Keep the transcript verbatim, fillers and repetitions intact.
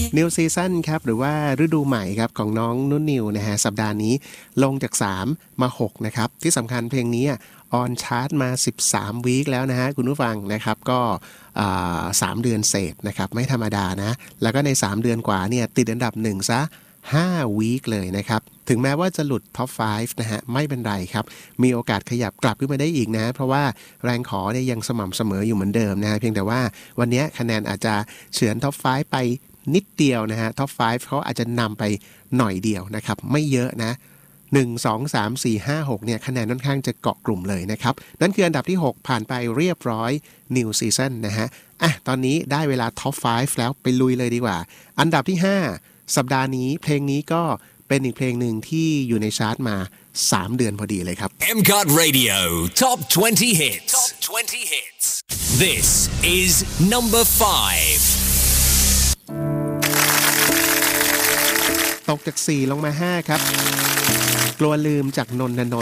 New Season ครับหรือว่าฤดูใหม่ครับของน้องนุ่นนิวนะฮะสัปดาห์นี้ลงจากสามมาหกนะครับที่สำคัญเพลงนี้ออนชาร์ตมาสิบสามวีคแล้วนะฮะคุณผู้ฟังนะครับก็สามเดือนเศษนะครับไม่ธรรมดานะแล้วก็ในสามเดือนกว่าเนี่ยติดอันดับหนึ่งซะห้าวีคเลยนะครับถึงแม้ว่าจะหลุดท็อปห้านะฮะไม่เป็นไรครับมีโอกาสขยับกลับขึ้นมาได้อีกนะเพราะว่าแรงขอเนี่ยยังสม่ำเสมออยู่เหมือนเดิมนะฮะเพียงแต่ว่าวันนี้คะแนนอาจจะเฉือนท็อปห้าไปนิดเดียวนะฮะท็อปห้าเขาอาจจะนำไปหน่อยเดียวนะครับไม่เยอะนะหนึ่ง สอง สาม สี่ ห้า หกเนี่ยคะแนนค่อนข้างจะเกาะกลุ่มเลยนะครับนั่นคืออันดับที่หกผ่านไปเรียบร้อย New Season นะฮะอ่ะตอนนี้ได้เวลาท็อปห้าแล้วไปลุยเลยดีกว่าอันดับที่ห้าสัปดาห์นี้เพลงนี้ก็เป็นอีกเพลงหนึ่งที่อยู่ในชาร์ตมาสามเดือนพอดีเลยครับเอ็ม ซี โอ ที Radio Top twenty Hits Top twenty Hits This is number five ตกจากสี่ลงมาห้าครับกลัวลืมจากนนทนนท์